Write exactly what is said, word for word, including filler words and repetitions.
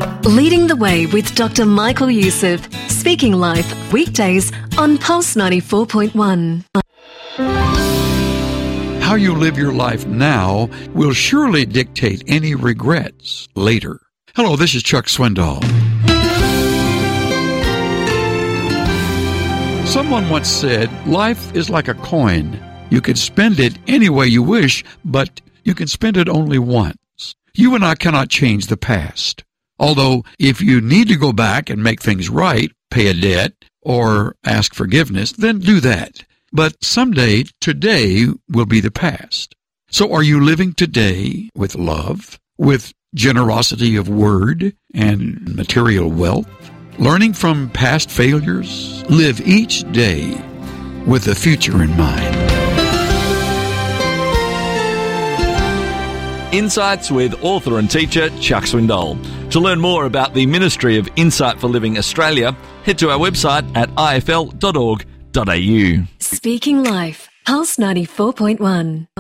Leading the Way with Doctor Michael Youssef. Speaking Life, weekdays on Pulse ninety-four point one. How you live your life now will surely dictate any regrets later. Hello, this is Chuck Swindoll. Someone once said, life is like a coin. You can spend it any way you wish, but you can spend it only once. You and I cannot change the past. Although, if you need to go back and make things right, pay a debt, or ask forgiveness, then do that. But someday, today will be the past. So are you living today with love, with generosity of word and material wealth? Learning from past failures? Live each day with the future in mind. Insights with author and teacher Chuck Swindoll. To learn more about the Ministry of Insight for Living Australia, head to our website at i f l dot org dot a u. Speaking Life, Pulse ninety-four point one.